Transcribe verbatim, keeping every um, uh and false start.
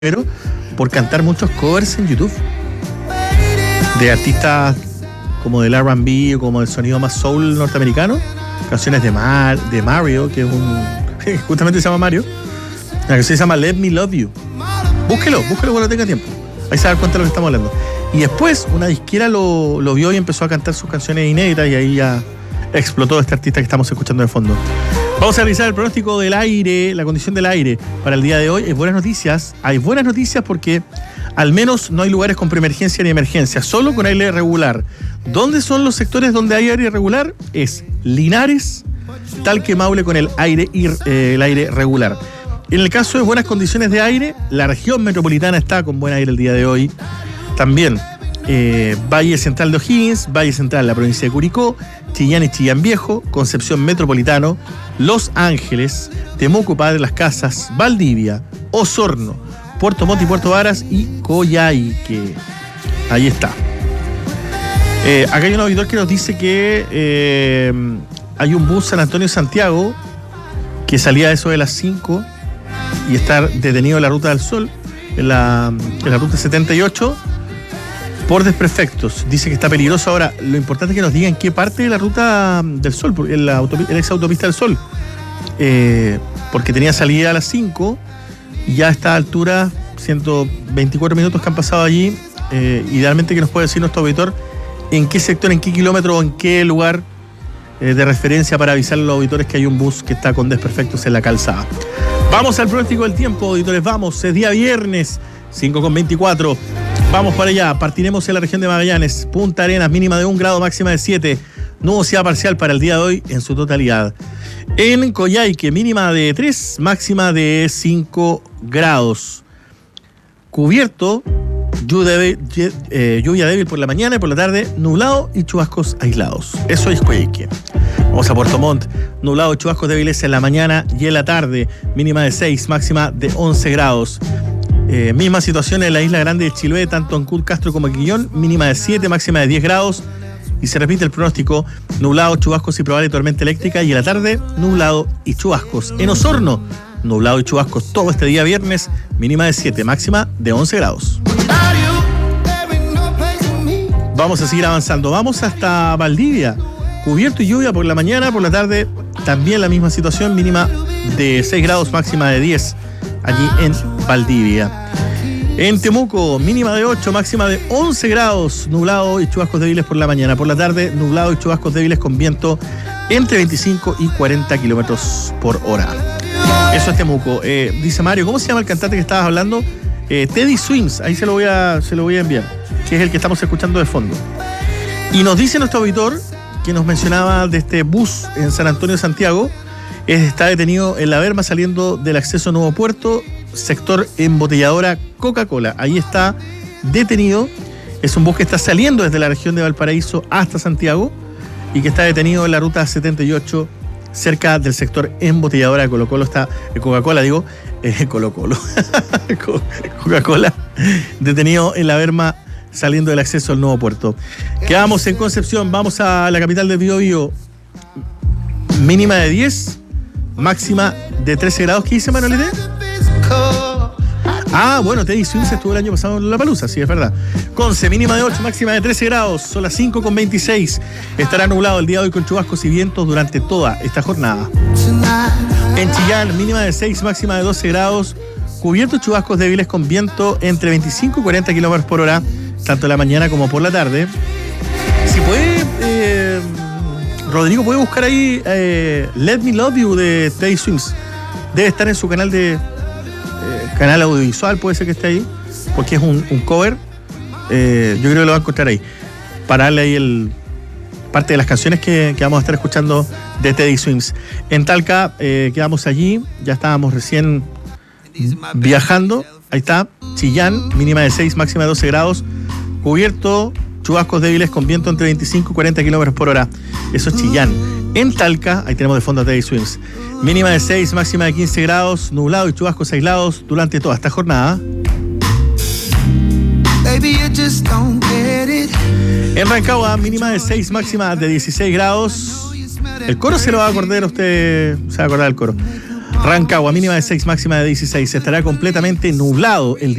por cantar muchos covers en YouTube de artistas como del R and B o como del sonido más soul norteamericano, canciones de, Mar, de Mario, que es un justamente se llama Mario, la que se llama Let Me Love You. Búsquelo, búsquelo cuando tenga tiempo, ahí se va a dar cuenta de lo que estamos hablando. Y después una disquera lo, lo vio y empezó a cantar sus canciones inéditas, y ahí ya explotó este artista que estamos escuchando de fondo. Vamos a revisar el pronóstico del aire, la condición del aire para el día de hoy. Hay buenas noticias, hay buenas noticias porque al menos no hay lugares con preemergencia ni emergencia, solo con aire regular. ¿Dónde son los sectores donde hay aire regular? Es Linares, Talque, Maule con el aire, ir, eh, el aire regular. En el caso de buenas condiciones de aire, la región metropolitana está con buen aire el día de hoy. También eh, Valle Central de O'Higgins, Valle Central de la provincia de Curicó, Chillán y Chillán Viejo, Concepción Metropolitano, Los Ángeles, Temuco, Padre Las Casas, Valdivia, Osorno, Puerto Montt y Puerto Varas y Coyhaique. Ahí está. Eh, acá hay un auditor que nos dice que eh, hay un bus San Antonio-Santiago que salía a eso de las cinco y está detenido en la Ruta del Sol, en la, en la Ruta setenta y ocho, por desperfectos. Dice que está peligroso. Ahora, lo importante es que nos digan qué parte de la Ruta del Sol, en la, autopista, en la ex autopista del Sol, eh, porque tenía salida a las cinco y ya a esta altura, ciento veinticuatro minutos que han pasado allí. Eh, idealmente que nos pueda decir nuestro auditor en qué sector, en qué kilómetro o en qué lugar eh, de referencia para avisar a los auditores que hay un bus que está con desperfectos en la calzada. Vamos al pronóstico del tiempo, auditores, vamos. Es día viernes, cinco con veinticuatro. Vamos para allá, partiremos en la región de Magallanes, Punta Arenas, mínima de un grado, máxima de siete, nubosidad parcial para el día de hoy en su totalidad. En Coyhaique, mínima de tres, máxima de cinco grados. Cubierto, lluvia débil, eh, lluvia débil por la mañana y por la tarde, nublado y chubascos aislados. Eso es Coyhaique. Vamos a Puerto Montt, nublado y chubascos débiles en la mañana y en la tarde, mínima de seis, máxima de once grados. Eh, misma situación en la isla grande de Chiloé, tanto en Cud, Castro como en Quillón, mínima de siete, máxima de diez grados. Y se repite el pronóstico, nublado, chubascos y probable tormenta eléctrica. Y en la tarde, nublado y chubascos. En Osorno, nublado y chubascos todo este día viernes, mínima de siete, máxima de once grados. Vamos a seguir avanzando, vamos hasta Valdivia. Cubierto y lluvia por la mañana, por la tarde también la misma situación, mínima de seis grados, máxima de diez. Allí en Valdivia. En Temuco, mínima de ocho, máxima de once grados, nublado y chubascos débiles por la mañana. Por la tarde, nublado y chubascos débiles con viento entre veinticinco y cuarenta kilómetros por hora. Eso es Temuco. Eh, dice Mario, ¿cómo se llama el cantante que estabas hablando? Eh, Teddy Swims, ahí se lo, voy a, se lo voy a enviar, que es el que estamos escuchando de fondo. Y nos dice nuestro auditor, que nos mencionaba de este bus en San Antonio, Santiago, está detenido en la berma saliendo del acceso a Nuevo Puerto, sector embotelladora Coca-Cola. Ahí está detenido. Es un bus que está saliendo desde la región de Valparaíso hasta Santiago y que está detenido en la ruta setenta y ocho cerca del sector embotelladora de Colo-Colo. Está Coca-Cola, digo, eh, Colo-Colo. Coca-Cola detenido en la berma saliendo del acceso al Nuevo Puerto. Quedamos en Concepción, vamos a la capital del Biobío. Mínima de diez, máxima de trece grados. ¿Qué dice Manuelete? Ah, bueno, Teddy Swims estuvo el año pasado en Lollapalooza, sí, es verdad. Conce, mínima de ocho, máxima de trece grados. Son las cinco con veintiséis. Estará nublado el día de hoy con chubascos y vientos durante toda esta jornada. En Chillán, mínima de seis, máxima de doce grados. Cubiertos chubascos débiles con viento entre veinticinco y cuarenta kilómetros por hora, tanto en la mañana como por la tarde. Si puede... Eh, Rodrigo, ¿puede buscar ahí eh, Let Me Love You de Teddy Swims? Debe estar en su canal de eh, canal audiovisual, puede ser que esté ahí, porque es un, un cover. Eh, yo creo que lo va a encontrar ahí. Para darle ahí el parte de las canciones que, que vamos a estar escuchando de Teddy Swims. En Talca, eh, quedamos allí, ya estábamos recién viajando. Ahí está, Chillán, mínima de seis, máxima de doce grados. Cubierto, chubascos débiles con viento entre veinticinco y cuarenta kilómetros por hora. Eso es Chillán. En Talca, ahí tenemos de fondo a Teddy Swims. Mínima de seis, máxima de quince grados, nublado y chubascos aislados durante toda esta jornada. En Rancagua, mínima de seis, máxima de dieciséis grados. El coro se lo va a acordar a usted, se va a acordar del coro. Rancagua, mínima de seis, máxima de dieciséis. Estará completamente nublado el día.